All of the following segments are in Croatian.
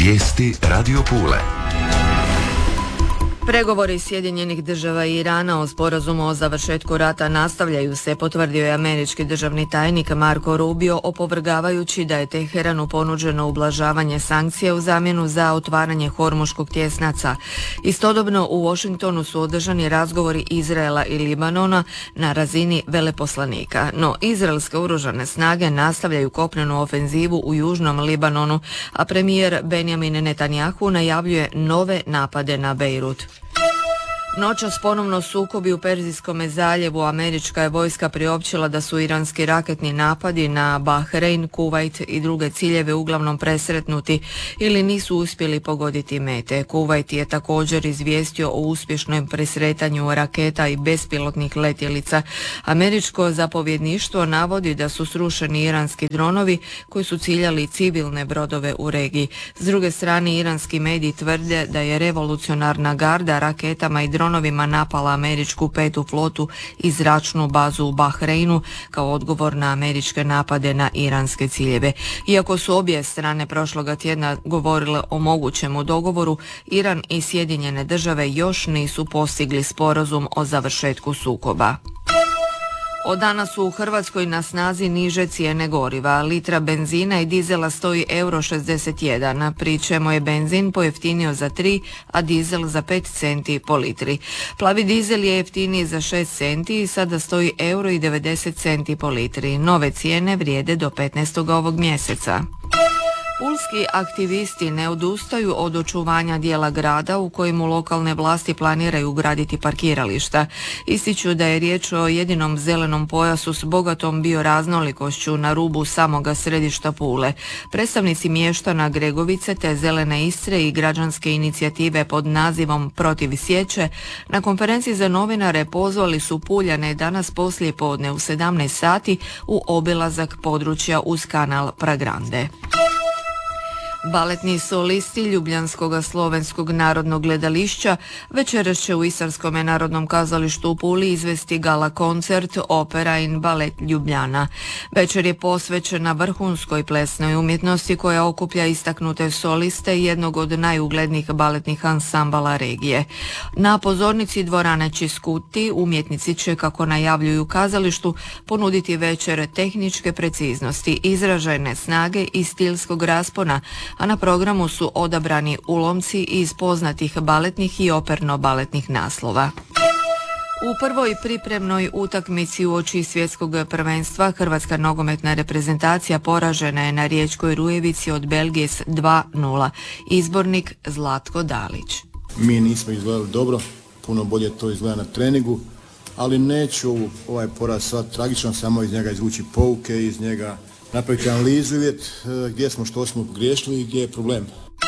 Vijesti Radio Pule. Pregovori Sjedinjenih država i Irana o sporazumu o završetku rata nastavljaju se, potvrdio je američki državni tajnik Marco Rubio, opovrgavajući da je Teheranu ponuđeno ublažavanje sankcija u zamjenu za otvaranje Hormuškog tjesnaca. Istodobno u Washingtonu su održani razgovori Izraela i Libanona na razini veleposlanika, no izraelske oružane snage nastavljaju kopnenu ofenzivu u južnom Libanonu, a premijer Benjamin Netanjahu najavljuje nove napade na Bejrut. Noćas ponovno sukobi u Perzijskom zaljevu. Američka je vojska priopćila da su iranski raketni napadi na Bahrein, Kuvajt i druge ciljeve uglavnom presretnuti ili nisu uspjeli pogoditi mete. Kuvajt je također izvijestio o uspješnom presretanju raketa i bespilotnih letjelica. Američko zapovjedništvo navodi da su srušeni iranski dronovi koji su ciljali civilne brodove u regiji. S druge strane, iranski mediji tvrde da je revolucionarna garda raketama i dronovima napala američku 5. flotu i zračnu bazu u Bahreinu kao odgovor na američke napade na iranske ciljeve. Iako su obje strane prošloga tjedna govorile o mogućemu dogovoru, Iran i Sjedinjene države još nisu postigli sporazum o završetku sukoba. Od danas su u Hrvatskoj na snazi niže cijene goriva. Litra benzina i dizela stoji €61, pri čemu je benzin pojeftinio za 3, a dizel za 5 centi po litri. Plavi dizel je jeftiniji za 6 centi i sada stoji €90 po litri. Nove cijene vrijede do 15. ovog mjeseca. Pulski aktivisti ne odustaju od očuvanja dijela grada u kojemu lokalne vlasti planiraju graditi parkirališta. Ističu da je riječ o jedinom zelenom pojasu s bogatom bioraznolikošću na rubu samoga središta Pule. Predstavnici mještana Gregovice te Zelene Istre i građanske inicijative pod nazivom Protiv sječe na konferenciji za novinare pozvali su Puljane danas poslije podne u 17 sati u obilazak područja uz kanal Pragrande. Baletni solisti Ljubljanskog slovenskog narodnog gledališća večeras će u Istarskom narodnom kazalištu u Puli izvesti gala koncert Opera in Balet Ljubljana. Večer je posvećena vrhunskoj plesnoj umjetnosti koja okuplja istaknute soliste jednog od najuglednijih baletnih ansambala regije. Na pozornici dvorane Čiskuti umjetnici će, kako najavljuju kazalištu, ponuditi večer tehničke preciznosti, izražajne snage i stilskog raspona, a na programu su odabrani ulomci iz poznatih baletnih i operno-baletnih naslova. U prvoj pripremnoj utakmici uoči svjetskog prvenstva Hrvatska nogometna reprezentacija poražena je na Riječkoj Rujevici od Belgije s 2:0. Izbornik Zlatko Dalić. Mi nismo izgledali dobro, puno bolje to izgleda na treningu, ali neću ovaj poraz sad tragično, samo iz njega izvući pouke, iz njega napraviti analizu i vidjeti gdje smo, što smo pogriješili i gdje je problem.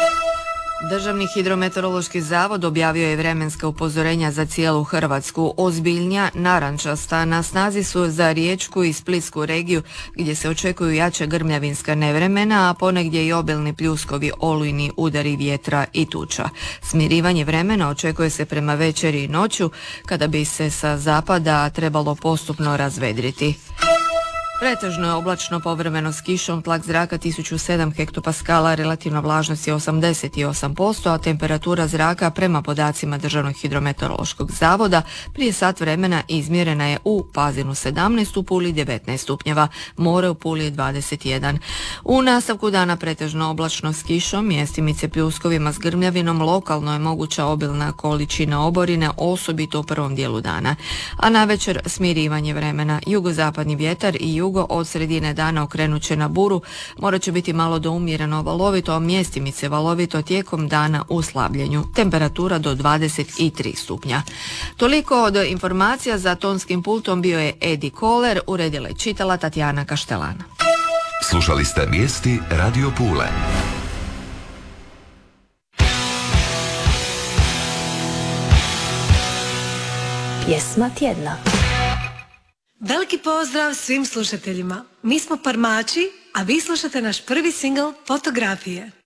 Državni hidrometeorološki zavod objavio je vremenska upozorenja za cijelu Hrvatsku. Ozbiljnja, narančasta, na snazi su za Riječku i Splitsku regiju gdje se očekuju jače grmljavinska nevremena, a ponegdje i obilni pljuskovi, olujni udari vjetra i tuča. Smirivanje vremena očekuje se prema večeri i noću kada bi se sa zapada trebalo postupno razvedriti. Pretežno je oblačno, povremeno s kišom, tlak zraka 1007 hektopaskala, relativna vlažnost je 88%, a temperatura zraka prema podacima Državnog hidrometeorološkog zavoda prije sat vremena izmjerena je u Pazinu 17, u Puli 19 stupnjeva, more u Puli je 21. U nastavku dana pretežno oblačno s kišom, mjestimice pljuskovima s grmljavinom, lokalno je moguća obilna količina oborine, osobito u prvom dijelu dana. A navečer smirivanje vremena, jugozapadni vjetar i jugo od sredine dana okrenut će na buru, morat će biti malo do umjereno valovito, a mjestimice valovito tijekom dana u slabljenju. Temperatura do 23 stupnja. Toliko od informacija. Za tonskim pultom bio je Edi Koler, uredila je čitala Tatjana Kaštelana. Slušali ste vijesti Radio Pule. Pjesma tjedna. Veliki pozdrav svim slušateljima. Mi smo Parmači, a vi slušate naš prvi singl Fotografije.